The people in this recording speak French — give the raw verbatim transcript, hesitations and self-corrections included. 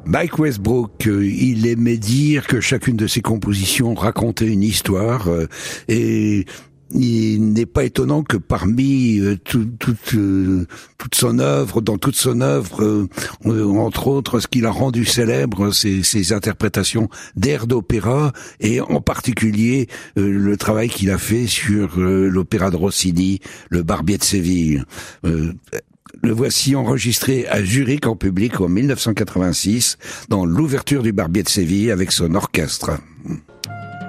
Mike Westbrook, euh, il aimait dire que chacune de ses compositions racontait une histoire euh, et il n'est pas étonnant que parmi euh, tout, tout, euh, toute son œuvre, dans toute son œuvre, euh, euh, entre autres, ce qui l'a rendu célèbre, c'est ses interprétations d'airs d'opéra et en particulier euh, le travail qu'il a fait sur euh, l'opéra de Rossini, Le Barbier de Séville. Euh, Le voici enregistré à Zurich en public en mille neuf cent quatre-vingt-six dans l'ouverture du Barbier de Séville avec son orchestre.